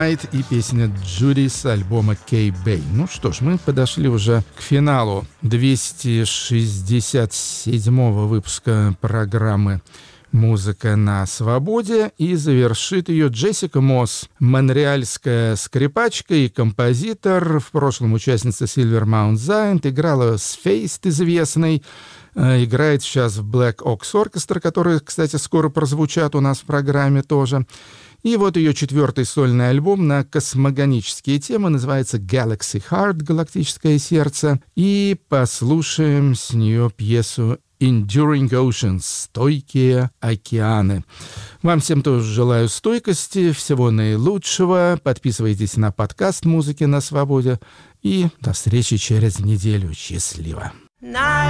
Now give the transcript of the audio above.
И песня «Judy» с альбома K-Bay. Ну что ж, мы подошли уже к финалу 267-го выпуска программы «Музыка на свободе», и завершит ее Джессика Мосс, монреальская скрипачка и композитор, в прошлом участница Silver Mount Giant, играла с Feist известной, играет сейчас в Black Ox Orchestra, которые, кстати, скоро прозвучат у нас в программе тоже. И вот ее 4-й сольный альбом на космогонические темы называется Galaxy Heart, галактическое сердце. И послушаем с нее пьесу Enduring Oceans, стойкие океаны. Вам всем тоже желаю стойкости, всего наилучшего. Подписывайтесь на подкаст «Музыки на свободе». И до встречи через неделю. Счастливо.